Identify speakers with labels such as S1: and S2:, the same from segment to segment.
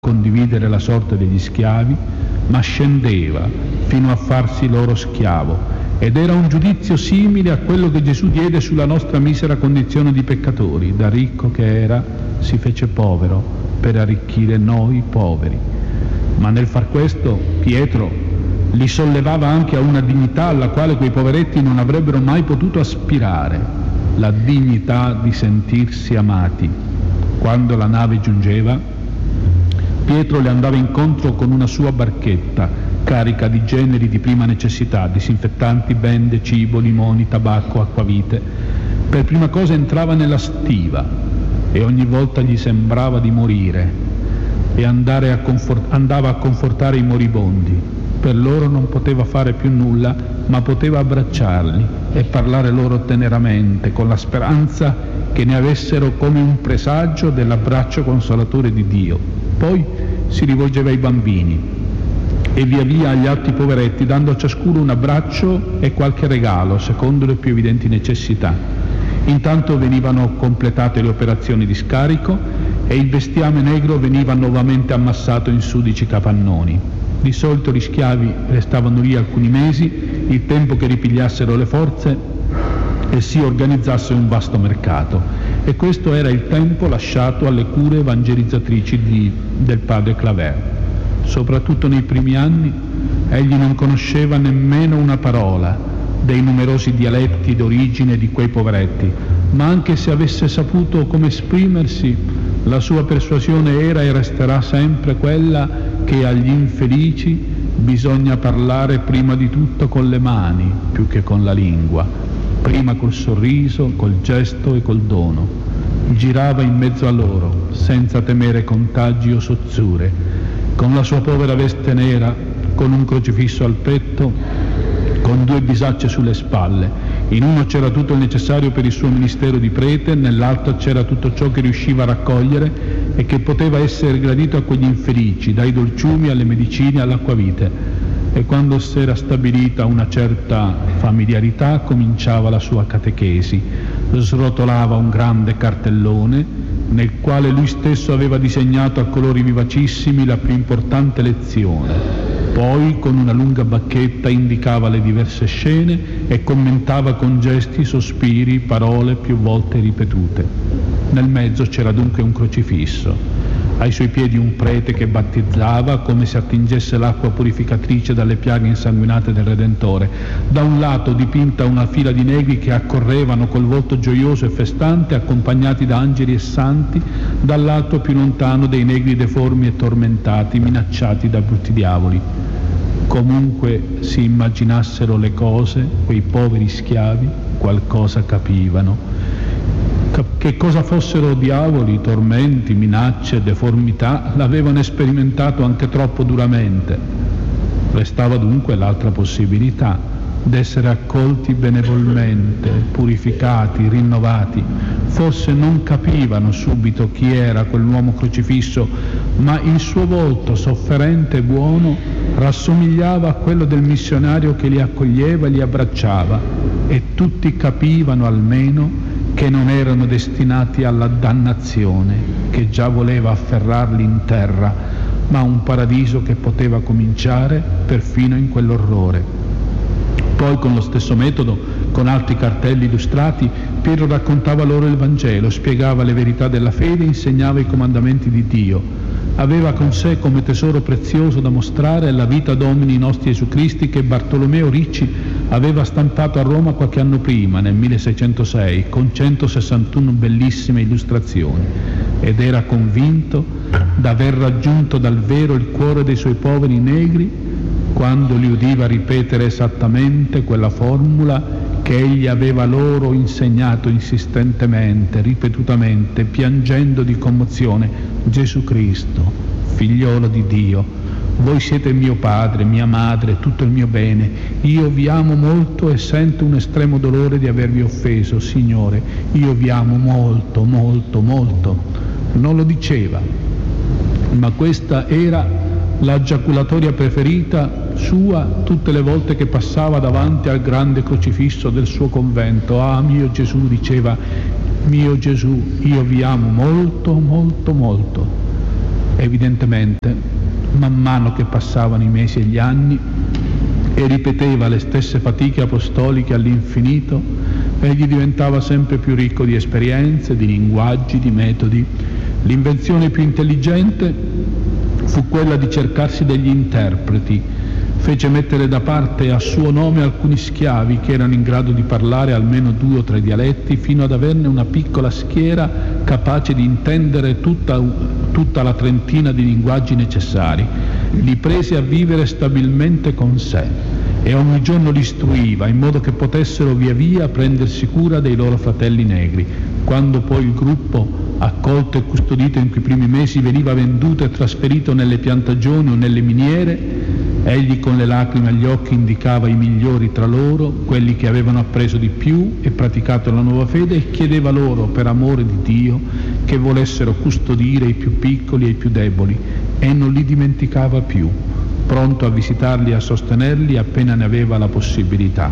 S1: condividere la sorte degli schiavi, ma scendeva fino a farsi loro schiavo, ed era un giudizio simile a quello che Gesù diede sulla nostra misera condizione di peccatori. Da ricco che era, si fece povero per arricchire noi poveri. Ma nel far questo Pietro li sollevava anche a una dignità alla quale quei poveretti non avrebbero mai potuto aspirare, la dignità di sentirsi amati. Quando la nave giungeva, Pietro le andava incontro con una sua barchetta carica di generi di prima necessità, disinfettanti, bende, cibo, limoni, tabacco, acquavite. Per prima cosa entrava nella stiva e ogni volta gli sembrava di morire e andava a confortare i moribondi. Per loro non poteva fare più nulla, ma poteva abbracciarli e parlare loro teneramente, con la speranza che ne avessero come un presagio dell'abbraccio consolatore di Dio. Poi si rivolgeva ai bambini e via via agli altri poveretti, dando a ciascuno un abbraccio e qualche regalo, secondo le più evidenti necessità. Intanto venivano completate le operazioni di scarico e il bestiame negro veniva nuovamente ammassato in sudici capannoni. Di solito gli schiavi restavano lì alcuni mesi, il tempo che ripigliassero le forze e si organizzasse un vasto mercato. E questo era il tempo lasciato alle cure evangelizzatrici del padre Claver. Soprattutto nei primi anni egli non conosceva nemmeno una parola dei numerosi dialetti d'origine di quei poveretti, ma anche se avesse saputo come esprimersi, la sua persuasione era e resterà sempre quella che agli infelici bisogna parlare prima di tutto con le mani più che con la lingua, prima col sorriso, col gesto e col dono. Girava in mezzo a loro senza temere contagi o sozzure, con la sua povera veste nera, con un crocifisso al petto, con due bisacce sulle spalle. In uno c'era tutto il necessario per il suo ministero di prete, nell'altro c'era tutto ciò che riusciva a raccogliere e che poteva essere gradito a quegli infelici, dai dolciumi alle medicine all'acquavite. E quando si era stabilita una certa familiarità, cominciava la sua catechesi. Srotolava un grande cartellone nel quale lui stesso aveva disegnato a colori vivacissimi la più importante lezione. Poi con una lunga bacchetta indicava le diverse scene e commentava con gesti, sospiri, parole più volte ripetute. Nel mezzo c'era dunque un crocifisso. Ai suoi piedi un prete che battezzava come se attingesse l'acqua purificatrice dalle piaghe insanguinate del Redentore. Da un lato dipinta una fila di negri che accorrevano col volto gioioso e festante, accompagnati da angeli e santi, dall'altro più lontano dei negri deformi e tormentati, minacciati da brutti diavoli. Comunque si immaginassero le cose, quei poveri schiavi qualcosa capivano. Che cosa fossero diavoli, tormenti, minacce, deformità, l'avevano sperimentato anche troppo duramente. Restava dunque l'altra possibilità, d'essere accolti benevolmente, purificati, rinnovati. Forse non capivano subito chi era quell'uomo crocifisso, ma il suo volto sofferente e buono rassomigliava a quello del missionario che li accoglieva e li abbracciava, e tutti capivano almeno che non erano destinati alla dannazione che già voleva afferrarli in terra, ma a un paradiso che poteva cominciare perfino in quell'orrore. Poi con lo stesso metodo, con altri cartelli illustrati, Pietro raccontava loro il Vangelo, spiegava le verità della fede, insegnava i comandamenti di Dio. Aveva con sé come tesoro prezioso da mostrare la vita Domini nostri Gesù Cristi che Bartolomeo Ricci aveva stampato a Roma qualche anno prima, nel 1606, con 161 bellissime illustrazioni, ed era convinto d'aver raggiunto dal vero il cuore dei suoi poveri negri quando li udiva ripetere esattamente quella formula che egli aveva loro insegnato insistentemente, ripetutamente, piangendo di commozione: Gesù Cristo, figliolo di Dio, voi siete mio padre, mia madre, tutto il mio bene. Io vi amo molto e sento un estremo dolore di avervi offeso. Signore, io vi amo molto, molto, molto. Non lo diceva, ma questa era la giaculatoria preferita sua tutte le volte che passava davanti al grande crocifisso del suo convento. Ah, mio Gesù, diceva, mio Gesù, io vi amo molto, molto, molto. Evidentemente, man mano che passavano i mesi e gli anni, e ripeteva le stesse fatiche apostoliche all'infinito, egli diventava sempre più ricco di esperienze, di linguaggi, di metodi. L'invenzione più intelligente fu quella di cercarsi degli interpreti. Fece mettere da parte a suo nome alcuni schiavi che erano in grado di parlare almeno 2 o 3 dialetti, fino ad averne una piccola schiera capace di intendere tutta la trentina di linguaggi necessari. Li prese a vivere stabilmente con sé e ogni giorno li istruiva in modo che potessero via via prendersi cura dei loro fratelli negri. Quando poi il gruppo, accolto e custodito in quei primi mesi, veniva venduto e trasferito nelle piantagioni o nelle miniere, egli con le lacrime agli occhi indicava i migliori tra loro, quelli che avevano appreso di più e praticato la nuova fede, e chiedeva loro, per amore di Dio, che volessero custodire i più piccoli e i più deboli, e non li dimenticava più, pronto a visitarli e a sostenerli appena ne aveva la possibilità.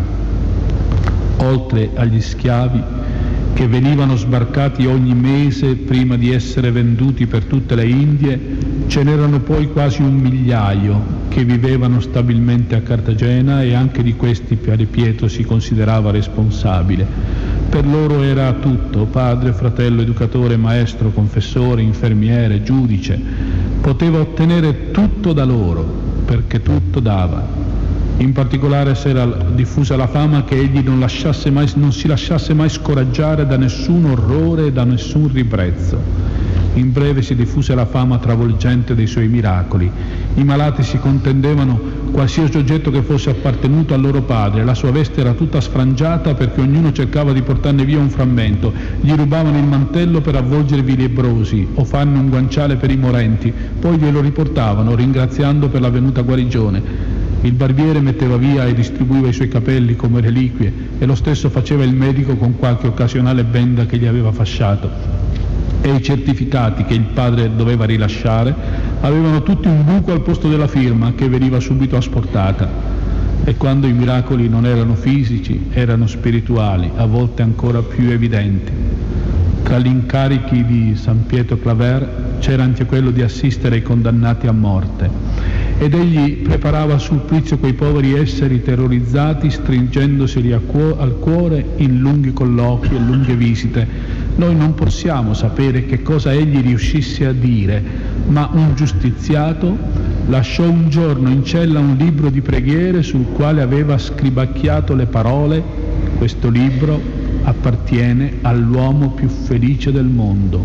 S1: Oltre agli schiavi che venivano sbarcati ogni mese prima di essere venduti per tutte le Indie, ce n'erano poi quasi 1 migliaio che vivevano stabilmente a Cartagena, e anche di questi Padre Pietro si considerava responsabile. Per loro era tutto: padre, fratello, educatore, maestro, confessore, infermiere, giudice. Poteva ottenere tutto da loro, perché tutto dava. In particolare si era diffusa la fama che egli non si lasciasse mai scoraggiare da nessun orrore e da nessun ribrezzo. In breve si diffuse la fama travolgente dei suoi miracoli. I malati si contendevano qualsiasi oggetto che fosse appartenuto al loro padre. La sua veste era tutta sfrangiata perché ognuno cercava di portarne via un frammento. Gli rubavano il mantello per avvolgervi i lebbrosi o farne un guanciale per i morenti, poi glielo riportavano ringraziando per la venuta guarigione. Il barbiere metteva via e distribuiva i suoi capelli come reliquie, e lo stesso faceva il medico con qualche occasionale benda che gli aveva fasciato. E i certificati che il padre doveva rilasciare avevano tutti un buco al posto della firma, che veniva subito asportata. E quando i miracoli non erano fisici, erano spirituali, a volte ancora più evidenti. Tra gli incarichi di San Pietro Claver c'era anche quello di assistere i condannati a morte, ed egli preparava al supplizio quei poveri esseri terrorizzati, stringendoseli al cuore in lunghi colloqui e lunghe visite. Noi non possiamo sapere che cosa egli riuscisse a dire, ma un giustiziato lasciò un giorno in cella un libro di preghiere sul quale aveva scribacchiato le parole: questo libro appartiene all'uomo più felice del mondo.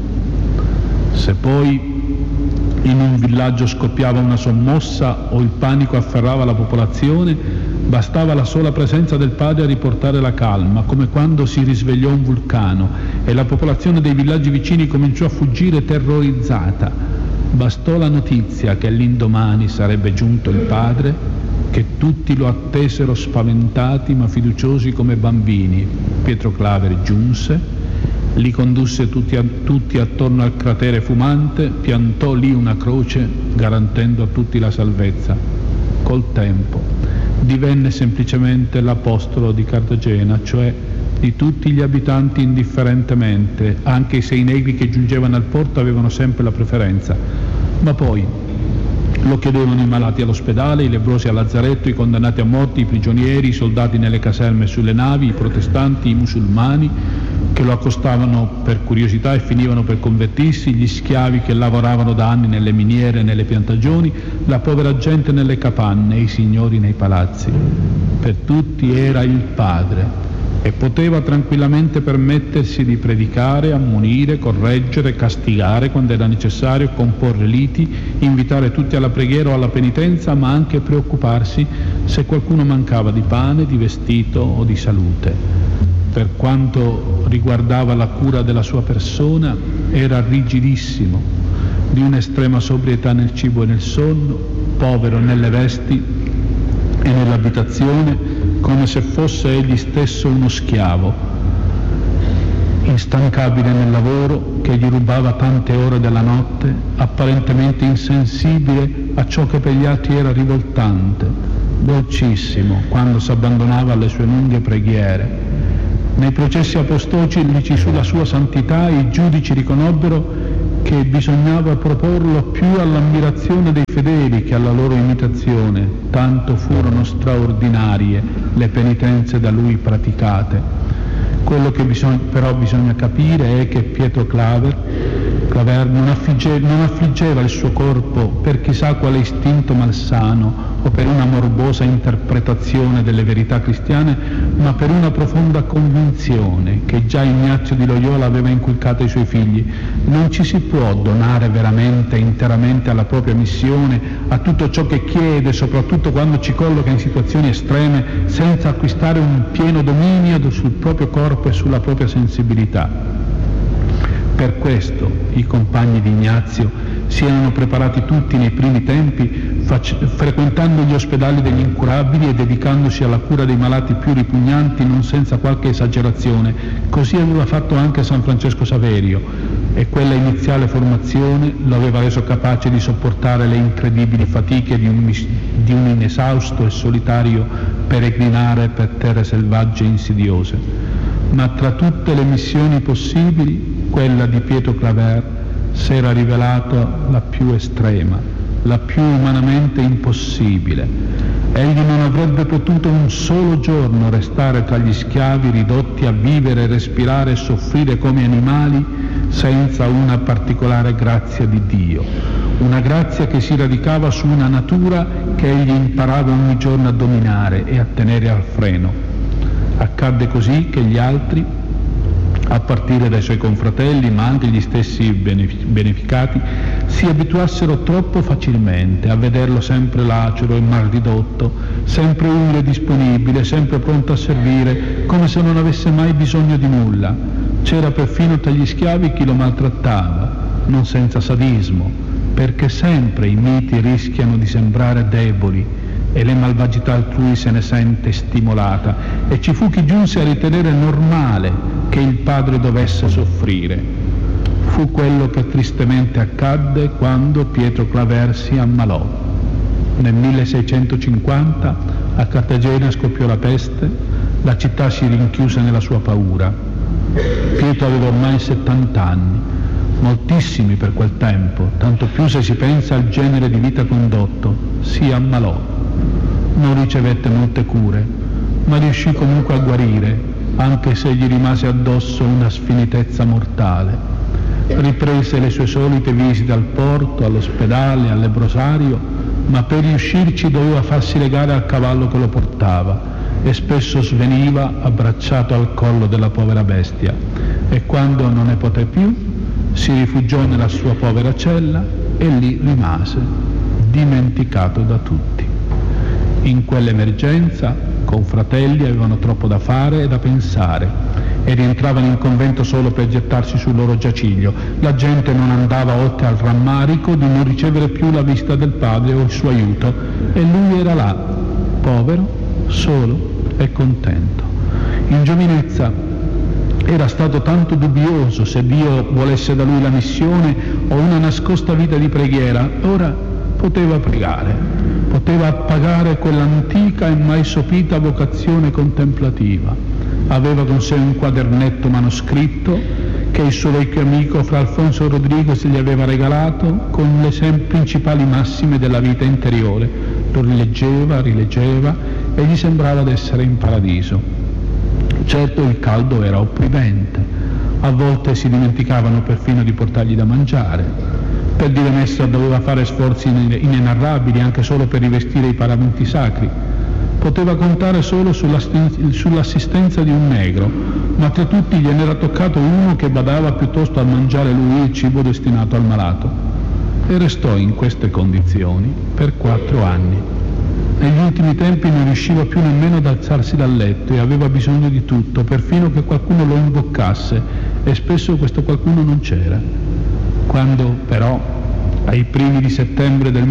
S1: Se poi in un villaggio scoppiava una sommossa o il panico afferrava la popolazione, bastava la sola presenza del padre a riportare la calma, come quando si risvegliò un vulcano e la popolazione dei villaggi vicini cominciò a fuggire terrorizzata. Bastò la notizia che l'indomani sarebbe giunto il padre, che tutti lo attesero spaventati ma fiduciosi come bambini. Pietro Claver giunse, li condusse tutti attorno al cratere fumante, piantò lì una croce garantendo a tutti la salvezza. Col tempo divenne semplicemente l'apostolo di Cartagena, cioè di tutti gli abitanti indifferentemente, anche se i negri che giungevano al porto avevano sempre la preferenza. Ma poi lo chiedevano i malati all'ospedale, i lebbrosi al lazzaretto, i condannati a morte, i prigionieri, i soldati nelle caserme e sulle navi, i protestanti, i musulmani che lo accostavano per curiosità e finivano per convertirsi, gli schiavi che lavoravano da anni nelle miniere e nelle piantagioni, la povera gente nelle capanne e i signori nei palazzi. Per tutti era il padre, e poteva tranquillamente permettersi di predicare, ammonire, correggere, castigare quando era necessario, comporre liti, invitare tutti alla preghiera o alla penitenza, ma anche preoccuparsi se qualcuno mancava di pane, di vestito o di salute. Per quanto riguardava la cura della sua persona, era rigidissimo, di un'estrema sobrietà nel cibo e nel sonno, povero nelle vesti e nell'abitazione, come se fosse egli stesso uno schiavo, instancabile nel lavoro che gli rubava tante ore della notte, apparentemente insensibile a ciò che per gli altri era rivoltante, dolcissimo quando si abbandonava alle sue lunghe preghiere. Nei processi apostolici sulla sua santità i giudici riconobbero che bisognava proporlo più all'ammirazione dei fedeli che alla loro imitazione, tanto furono straordinarie le penitenze da lui praticate. Quello che però bisogna capire è che Pietro Claver non affliggeva il suo corpo per chissà quale istinto malsano o per una morbosa interpretazione delle verità cristiane, ma per una profonda convinzione che già Ignazio di Loyola aveva inculcato ai suoi figli. Non ci si può donare veramente, interamente alla propria missione, a tutto ciò che chiede, soprattutto quando ci colloca in situazioni estreme, senza acquistare un pieno dominio sul proprio corpo e sulla propria sensibilità. Per questo i compagni di Ignazio si erano preparati tutti nei primi tempi, frequentando gli ospedali degli incurabili e dedicandosi alla cura dei malati più ripugnanti, non senza qualche esagerazione. Così aveva fatto anche San Francesco Saverio, e quella iniziale formazione lo aveva reso capace di sopportare le incredibili fatiche di un inesausto e solitario peregrinare per terre selvagge e insidiose. Ma tra tutte le missioni possibili, quella di Pietro Claver s'era rivelata la più estrema, la più umanamente impossibile. Egli non avrebbe potuto un solo giorno restare tra gli schiavi ridotti a vivere, respirare e soffrire come animali senza una particolare grazia di Dio, una grazia che si radicava su una natura che egli imparava ogni giorno a dominare e a tenere al freno. Accadde così che gli altri, a partire dai suoi confratelli, ma anche gli stessi beneficati, si abituassero troppo facilmente a vederlo sempre lacero e mal ridotto, sempre umile e disponibile, sempre pronto a servire, come se non avesse mai bisogno di nulla. C'era perfino tra gli schiavi chi lo maltrattava, non senza sadismo, perché sempre i miti rischiano di sembrare deboli e le malvagità altrui se ne sente stimolata, e ci fu chi giunse a ritenere normale che il padre dovesse soffrire. Fu quello che tristemente accadde quando Pietro Claver si ammalò. Nel 1650 a Cartagena scoppiò la peste, la città si rinchiuse nella sua paura. Pietro aveva ormai 70 anni, moltissimi per quel tempo, tanto più se si pensa al genere di vita condotto. Si ammalò. Non ricevette molte cure, ma riuscì comunque a guarire, anche se gli rimase addosso una sfinitezza mortale. Riprese le sue solite visite al porto, all'ospedale, al lebbrosario, ma per riuscirci doveva farsi legare al cavallo che lo portava e spesso sveniva abbracciato al collo della povera bestia, e quando non ne poté più si rifugiò nella sua povera cella e lì rimase, dimenticato da tutti. In quell'emergenza, confratelli avevano troppo da fare e da pensare e rientravano in convento solo per gettarsi sul loro giaciglio. La gente non andava oltre al rammarico di non ricevere più la visita del padre o il suo aiuto, e lui era là, povero, solo e contento. In giovinezza era stato tanto dubbioso se Dio volesse da lui la missione o una nascosta vita di preghiera. Ora poteva pregare, poteva appagare quell'antica e mai sopita vocazione contemplativa. Aveva con sé un quadernetto manoscritto che il suo vecchio amico Fra Alfonso Rodriguez gli aveva regalato, con le principali massime della vita interiore. Lo rileggeva e gli sembrava d'essere in paradiso. Certo, il caldo era opprimente, a volte si dimenticavano perfino di portargli da mangiare. Per dire messa doveva fare sforzi inenarrabili anche solo per rivestire i paramenti sacri. Poteva contare solo sull'assistenza di un negro, ma tra tutti gliene era toccato uno che badava piuttosto a mangiare lui il cibo destinato al malato. E restò in queste condizioni per 4 anni. Negli ultimi tempi non riusciva più nemmeno ad alzarsi dal letto e aveva bisogno di tutto, perfino che qualcuno lo imboccasse, e spesso questo qualcuno non c'era. Quando però ai primi di settembre del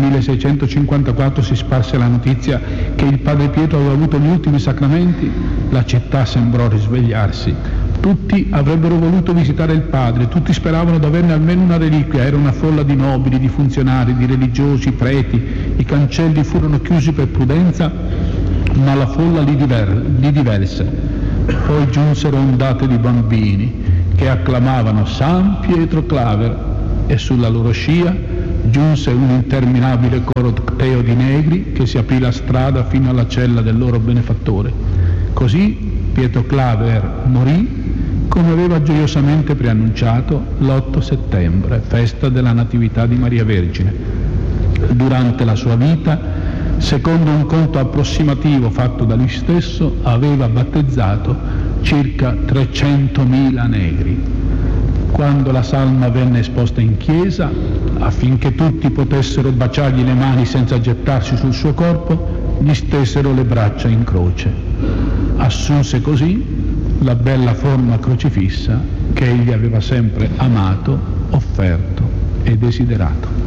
S1: 1654 si sparse la notizia che il padre Pietro aveva avuto gli ultimi sacramenti, la città sembrò risvegliarsi. Tutti avrebbero voluto visitare il padre, tutti speravano di averne almeno una reliquia. Era una folla di nobili, di funzionari, di religiosi, preti. I cancelli furono chiusi per prudenza, ma la folla li divelse. Poi giunsero ondate di bambini che acclamavano San Pietro Claver, e sulla loro scia giunse un interminabile corteo di negri che si aprì la strada fino alla cella del loro benefattore. Così Pietro Claver morì, come aveva gioiosamente preannunciato, l'8 settembre, festa della Natività di Maria Vergine. Durante la sua vita, secondo un conto approssimativo fatto da lui stesso, aveva battezzato circa 300.000 negri. Quando la salma venne esposta in chiesa, affinché tutti potessero baciargli le mani senza gettarsi sul suo corpo, gli stesero le braccia in croce. Assunse così la bella forma crocifissa che egli aveva sempre amato, offerto e desiderato.